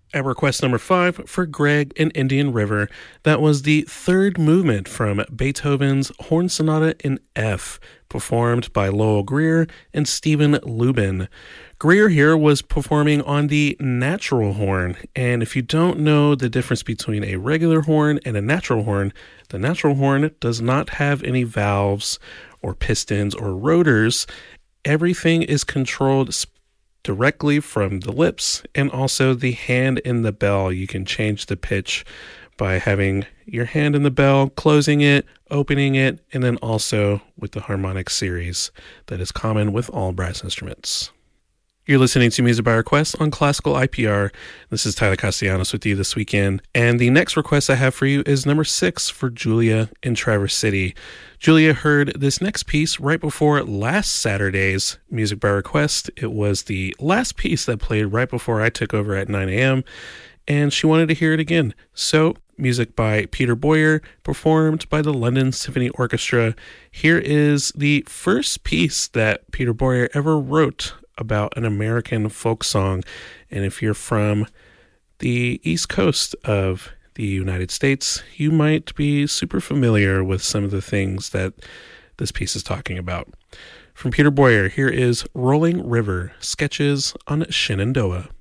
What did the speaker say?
At request number 5 for Greg and Indian River, that was the third movement from Beethoven's Horn Sonata in F, performed by Lowell Greer and Stephen Lubin. Greer here was performing on the natural horn, and if you don't know the difference between a regular horn and a natural horn, the natural horn does not have any valves or pistons or rotors. Everything is controlled directly from the lips, and also the hand in the bell. You can change the pitch by having your hand in the bell, closing it, opening it, and then also with the harmonic series that is common with all brass instruments. You're listening to Music by Request on Classical IPR. This is Tyler Castellanos with you this weekend. And the next request I have for you is number 6 for Julia in Traverse City. Julia heard this next piece right before last Saturday's Music by Request. It was the last piece that played right before I took over at 9 a.m. And she wanted to hear it again. So, music by Peter Boyer, performed by the London Symphony Orchestra. Here is the first piece that Peter Boyer ever wrote about an American folk song. And if you're from the East Coast of the United States, you might be super familiar with some of the things that this piece is talking about. From Peter Boyer, here is Rolling River, Sketches on Shenandoah.